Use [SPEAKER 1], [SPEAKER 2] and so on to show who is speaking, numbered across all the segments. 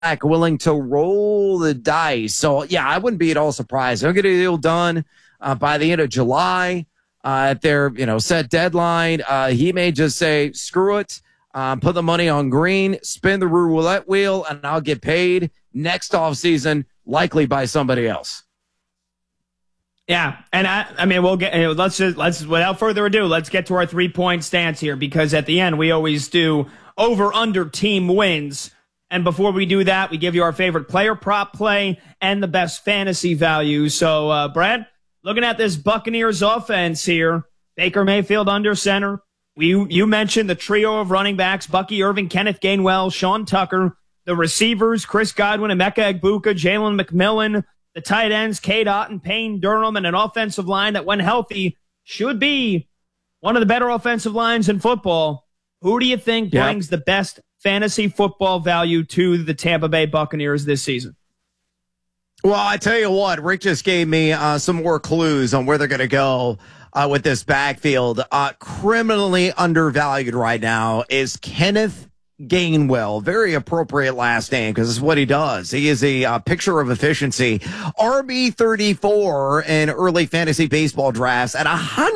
[SPEAKER 1] willing to roll the dice. So, yeah, I wouldn't be at all surprised. They'll get a deal done by the end of July at their set deadline. He may just say, screw it, put the money on Green, spin the roulette wheel, and I'll get paid next offseason, likely by somebody else.
[SPEAKER 2] Yeah, and I mean, we'll get. Let's without further ado, let's get to our 3-point stance here, because at the end we always do over/under team wins. And before we do that, we give you our favorite player prop play and the best fantasy value. So, Brad, looking at this Buccaneers offense here, Baker Mayfield under center. You mentioned the trio of running backs: Bucky Irving, Kenneth Gainwell, Sean Tucker. The receivers: Chris Godwin, Emeka Egbuka, Jalen McMillan. The tight ends: Cade Otton, Payne Durham, and an offensive line that, when healthy, should be one of the better offensive lines in football. Who do you think brings the best fantasy football value to the Tampa Bay Buccaneers this season?
[SPEAKER 1] Well, I tell you what, Rick just gave me some more clues on where they're going to go with this backfield. Criminally undervalued right now is Kenneth Gainwell. Very appropriate last name because it's what he does. He is a picture of efficiency. RB34 in early fantasy baseball drafts at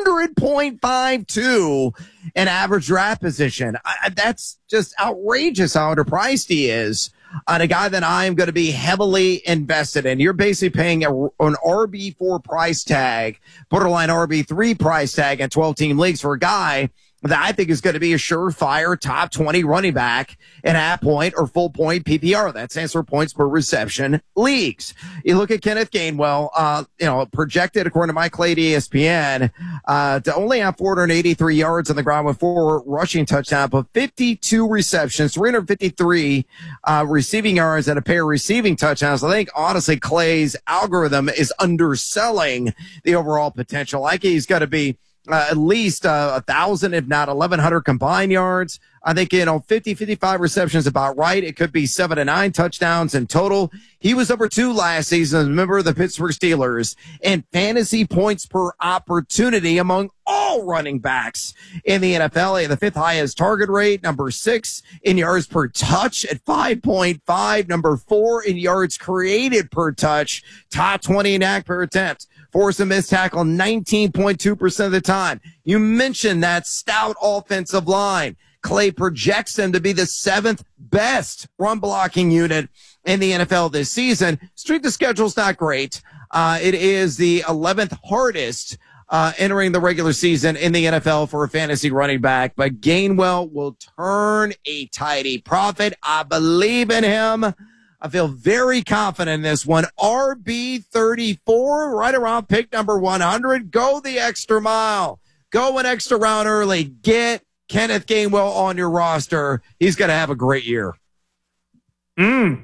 [SPEAKER 1] 100.52 in average draft position. That's just outrageous how underpriced he is on a guy that I am going to be heavily invested in. You're basically paying an RB4 price tag, borderline RB3 price tag in 12-team leagues for a guy that I think is going to be a surefire top 20 running back in half point or full point PPR. That stands for points per reception leagues. You look at Kenneth Gainwell, projected according to Mike Clay at ESPN, to only have 483 yards on the ground with 4 rushing touchdowns, but 52 receptions, 353 receiving yards, and a pair of receiving touchdowns. I think honestly Clay's algorithm is underselling the overall potential. Like he's got to be at least 1,000, if not 1,100 combined yards. I think, 50, 55 receptions about right. It could be 7 to 9 touchdowns in total. He was number 2 last season as a member of the Pittsburgh Steelers in fantasy points per opportunity among all running backs in the NFL. He had the 5th highest target rate, number 6 in yards per touch at 5.5, number 4 in yards created per touch, top 20 in act per attempt. Force a missed tackle 19.2% of the time. You mentioned that stout offensive line. Clay projects them to be the 7th best run blocking unit in the NFL this season. Strength of schedule's not great. It is the 11th hardest entering the regular season in the NFL for a fantasy running back, but Gainwell will turn a tidy profit. I believe in him. I feel very confident in this one. RB34, right around pick number 100. Go the extra mile. Go an extra round early. Get Kenneth Gainwell on your roster. He's going to have a great year.
[SPEAKER 2] I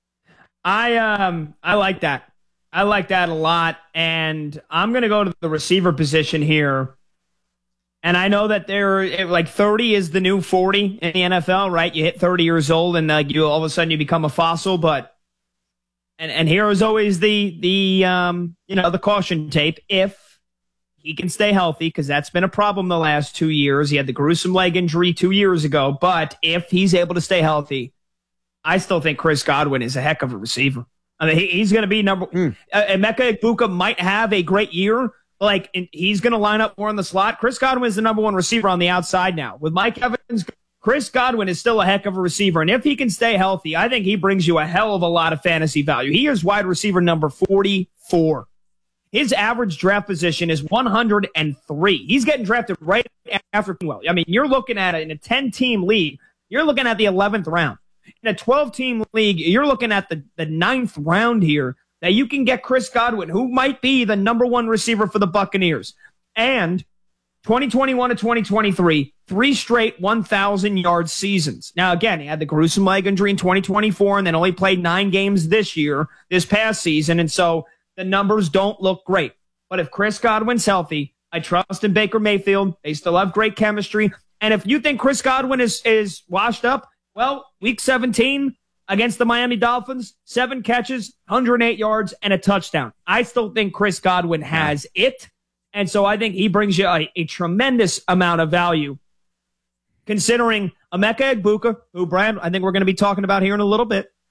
[SPEAKER 2] like that. I like that a lot. And I'm going to go to the receiver position here. And I know that they're like 30 is the new 40 in the NFL, right? You hit 30 years old and you all of a sudden you become a fossil. But and here is always the caution tape. If he can stay healthy, because that's been a problem the last 2 years. He had the gruesome leg injury 2 years ago. But if he's able to stay healthy, I still think Chris Godwin is a heck of a receiver. I mean, he's going to be number. Emeka Egbuka might have a great year. Like, he's going to line up more in the slot. Chris Godwin is the number 1 receiver on the outside now. With Mike Evans, Chris Godwin is still a heck of a receiver. And if he can stay healthy, I think he brings you a hell of a lot of fantasy value. He is wide receiver number 44. His average draft position is 103. He's getting drafted right after Gainwell. I mean, you're looking at it in a 10-team league. You're looking at the 11th round. In a 12-team league, you're looking at the 9th round here. That you can get Chris Godwin, who might be the number 1 receiver for the Buccaneers. And 2021 to 2023, 3 straight 1,000-yard seasons. Now, again, he had the gruesome leg injury in 2024 and then only played 9 games this past season. And so the numbers don't look great. But if Chris Godwin's healthy, I trust in Baker Mayfield. They still have great chemistry. And if you think Chris Godwin is washed up, well, week 17, against the Miami Dolphins, 7 catches, 108 yards, and a touchdown. I still think Chris Godwin has it, and so I think he brings you a tremendous amount of value, considering Emeka Egbuka, who, Brad, I think we're going to be talking about here in a little bit,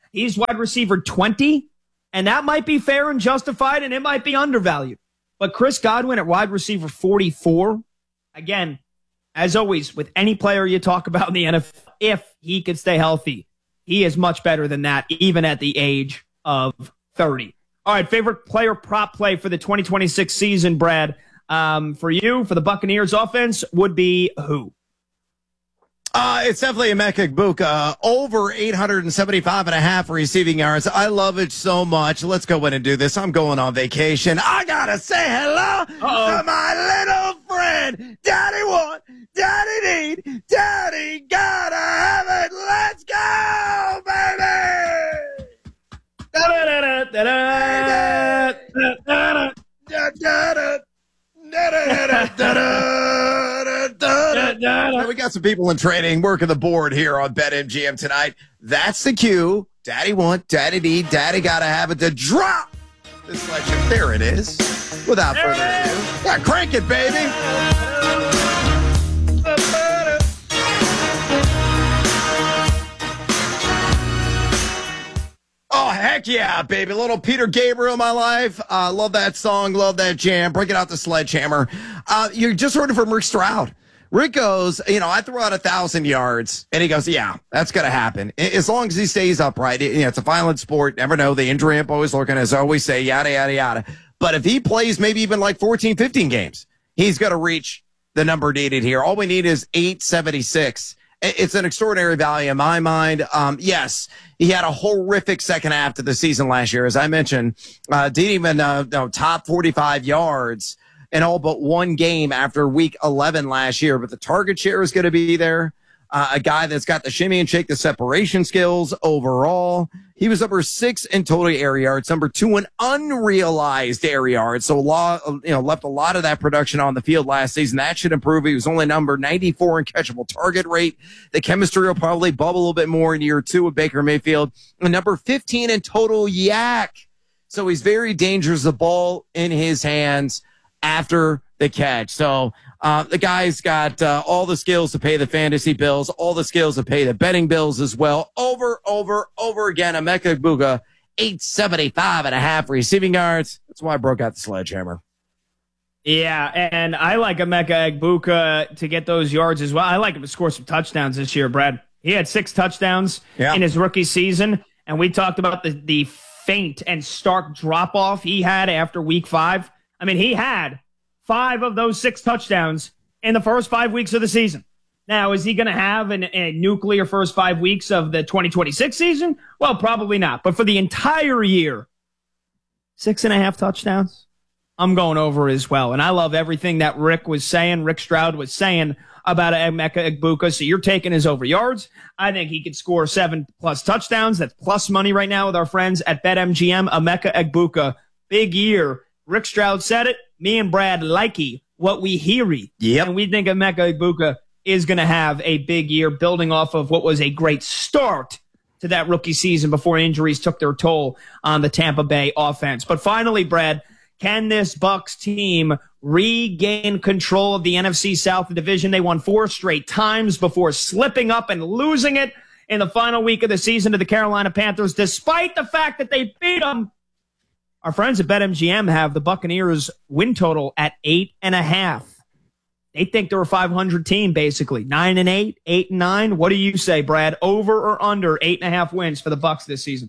[SPEAKER 2] He's wide receiver 20, and that might be fair and justified, and it might be undervalued. But Chris Godwin at wide receiver 44, again, as always, with any player you talk about in the NFL, if he could stay healthy, he is much better than that, even at the age of 30. All right, favorite player prop play for the 2026 season, Brad, for you, for the Buccaneers offense, would be who?
[SPEAKER 1] It's definitely Emeka Egbuka, over 875.5 receiving yards. I love it so much. Let's go in and do this. I'm going on vacation. I gotta say hello to my little friend. Daddy want, daddy need, daddy gotta have it. Let's go, baby! We got some people in training working the board here on BetMGM tonight. That's the cue. Daddy want, daddy need, daddy gotta have it to drop this selection. There it is. Without further ado, yeah, crank it, baby. Oh, heck yeah, baby. Little Peter Gabriel in my life. Love that song. Love that jam. Break it out the sledgehammer. You just heard it from Rick Stroud. Rick goes, I throw out 1,000 yards. And he goes, yeah, that's going to happen. As long as he stays upright. It's a violent sport. Never know. The injury amp always looking, as I always say, yada, yada, yada. But if he plays maybe even like 14, 15 games, he's going to reach the number needed here. All we need is 876. It's an extraordinary value in my mind. Yes, he had a horrific second half to the season last year. As I mentioned, didn't even top 45 yards in all but one game after week 11 last year. But the target share is going to be there. A guy that's got the shimmy and shake, the separation skills overall. He was number 6 in total air yards, number 2 in unrealized air yards. So left a lot of that production on the field last season. That should improve. He was only number 94 in catchable target rate. The chemistry will probably bubble a little bit more in year 2 with Baker Mayfield. And number 15 in total yak. So he's very dangerous. The ball in his hands after the catch. So the guy's got all the skills to pay the fantasy bills, all the skills to pay the betting bills as well. Over again, Emeka Egbuka, 875.5 receiving yards. That's why I broke out the sledgehammer.
[SPEAKER 2] Yeah, and I like Emeka Egbuka to get those yards as well. I like him to score some touchdowns this year, Brad. He had 6 touchdowns in his rookie season, and we talked about the faint and stark drop-off he had after week 5. I mean, he had 5 of those 6 touchdowns in the first 5 weeks of the season. Now, is he going to have a nuclear first 5 weeks of the 2026 season? Well, probably not. But for the entire year, 6.5 touchdowns, I'm going over as well. And I love everything that Rick Stroud was saying about Emeka Egbuka. So you're taking his over yards. I think he could score 7+ touchdowns. That's plus money right now with our friends at BetMGM. Emeka Egbuka, big year. Rick Stroud said it. Me and Brad likey what we heary.
[SPEAKER 1] Yep.
[SPEAKER 2] And we think Emeka Egbuka is going to have a big year building off of what was a great start to that rookie season before injuries took their toll on the Tampa Bay offense. But finally, Brad, can this Bucs team regain control of the NFC South division? They won 4 straight times before slipping up and losing it in the final week of the season to the Carolina Panthers, despite the fact that they beat them. Our friends at BetMGM have the Buccaneers win total at 8.5. They think they're a 500 team, basically. 9-8, 8-9. What do you say, Brad? Over or under 8.5 wins for the Bucs this season?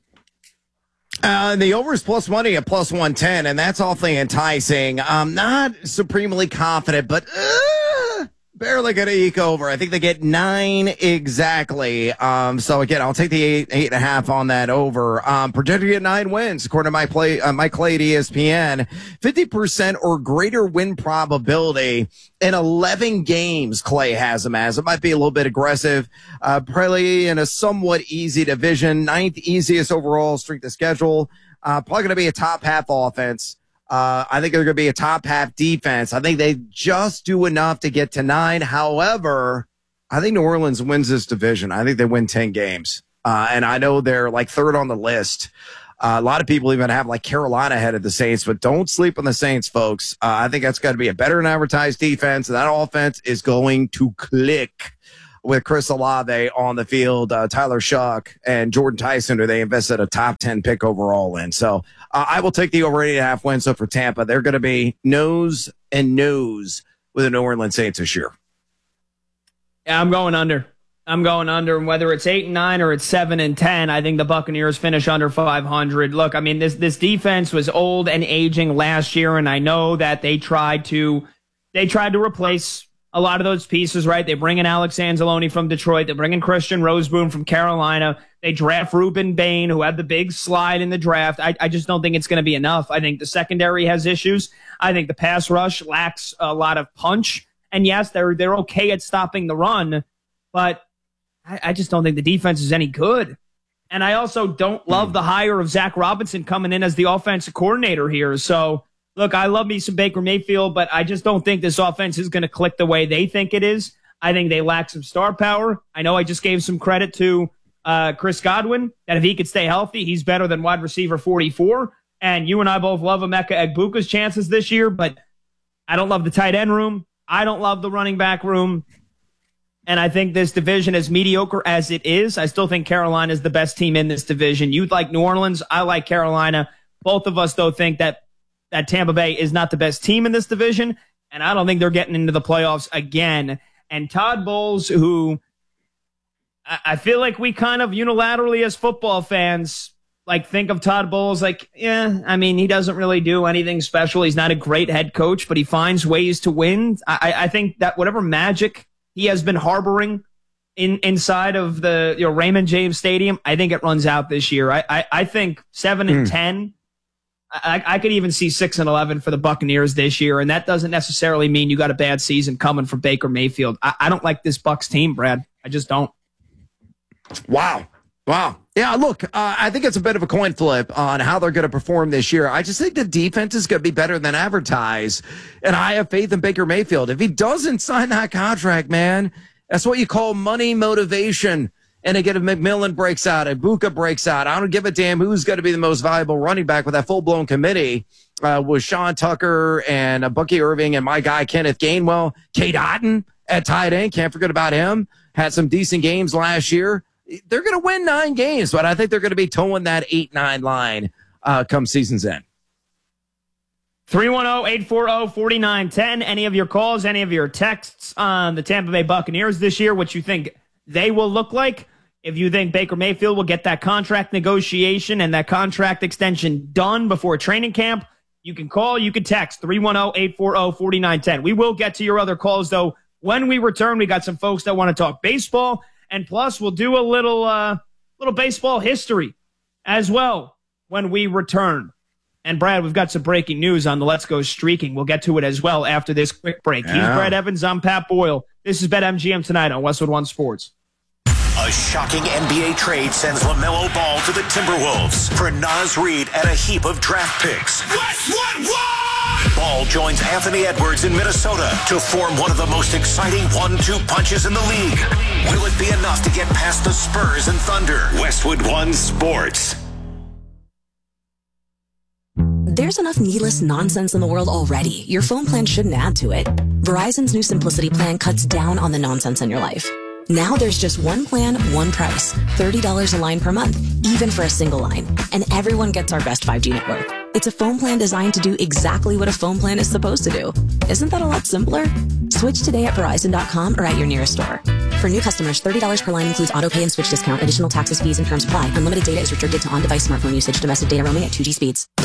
[SPEAKER 1] The over is plus money at plus 110, and that's awfully enticing. I'm not supremely confident, but barely going to eke over. I think they get 9 exactly. So again, I'll take the 8.5 on that over. Projected at 9 wins, according to Mike Clay at ESPN. 50% or greater win probability in 11 games. Clay has them as. It might be a little bit aggressive. Probably in a somewhat easy division, 9th easiest overall strength of schedule. Probably going to be a top half offense. I think they're going to be a top half defense. I think they just do enough to get to 9. However, I think New Orleans wins this division. I think they win 10 games. And I know they're like 3rd on the list. A lot of people even have like Carolina ahead of the Saints, but don't sleep on the Saints, folks. I think that's got to be a better than advertised defense. And that offense is going to click with Chris Olave on the field, Tyler Shuck and Jordan Tyson, who they invested a top 10 pick overall in. So I will take the over 8.5 wins. So for Tampa, they're going to be nose and nose with the New Orleans Saints this year.
[SPEAKER 2] Yeah, I'm going under. And whether it's 8-9 or it's 7-10, I think the Buccaneers finish under 500. Look, I mean, this defense was old and aging last year, and I know that they tried to replace a lot of those pieces, right? They bring in Alex Anzalone from Detroit. They bring in Christian Roseboom from Carolina. They draft Ruben Bain, who had the big slide in the draft. I just don't think it's going to be enough. I think the secondary has issues. I think the pass rush lacks a lot of punch. And yes, they're okay at stopping the run, but I just don't think the defense is any good. And I also don't love the hire of Zach Robinson coming in as the offensive coordinator here. So, look, I love me some Baker Mayfield, but I just don't think this offense is going to click the way they think it is. I think they lack some star power. I know I just gave some credit to Chris Godwin, that if he could stay healthy, he's better than wide receiver 44. And you and I both love Emeka Egbuka's chances this year, but I don't love the tight end room. I don't love the running back room. And I think this division, as mediocre as it is, I still think Carolina is the best team in this division. You like New Orleans. I like Carolina. Both of us, though, think that Tampa Bay is not the best team in this division, and I don't think they're getting into the playoffs again. And Todd Bowles, who I feel like we kind of unilaterally as football fans think of Todd Bowles he doesn't really do anything special. He's not a great head coach, but he finds ways to win. I think that whatever magic he has been harboring inside of the Raymond James Stadium, I think it runs out this year. I think 7-10. I could even see 6-11 for the Buccaneers this year, and that doesn't necessarily mean you got a bad season coming for Baker Mayfield. I don't like this Bucs team, Brad. I just don't.
[SPEAKER 1] Wow. Yeah, look, I think it's a bit of a coin flip on how they're going to perform this year. I just think the defense is going to be better than advertised, and I have faith in Baker Mayfield. If he doesn't sign that contract, man, that's what you call money motivation. And again, if McMillan breaks out, Egbuka breaks out, I don't give a damn who's going to be the most valuable running back with that full-blown committee with Sean Tucker and Bucky Irving and my guy Kenneth Gainwell. Cade Otton at tight end, can't forget about him. Had some decent games last year. They're going to win 9 games, but I think they're going to be towing that 8-9 line come season's end.
[SPEAKER 2] 310-840-4910. Any of your calls, any of your texts on the Tampa Bay Buccaneers this year, what you think they will look like? If you think Baker Mayfield will get that contract negotiation and that contract extension done before training camp, you can call, you can text 310-840-4910. We will get to your other calls, though. When we return, we got some folks that want to talk baseball, and plus we'll do a little baseball history as well when we return. And Brad, we've got some breaking news on the Let's Go Streaking. We'll get to it as well after this quick break. Yeah. He's Brad Evans. I'm Pat Boyle. This is BetMGM tonight on Westwood One Sports.
[SPEAKER 3] A shocking NBA trade sends LaMelo Ball to the Timberwolves for Naz Reid and a heap of draft picks. Westwood One! Ball joins Anthony Edwards in Minnesota to form one of the most exciting 1-2 punches in the league. Will it be enough to get past the Spurs and Thunder? Westwood One Sports.
[SPEAKER 4] There's enough needless nonsense in the world already. Your phone plan shouldn't add to it. Verizon's new Simplicity plan cuts down on the nonsense in your life. Now there's just one plan, one price. $30 a line per month, even for a single line. And everyone gets our best 5G network. It's a phone plan designed to do exactly what a phone plan is supposed to do. Isn't that a lot simpler? Switch today at Verizon.com or at your nearest store. For new customers, $30 per line includes auto pay and switch discount. Additional taxes, fees, and terms apply. Unlimited data is restricted to on-device smartphone usage. Domestic data roaming at 2G speeds.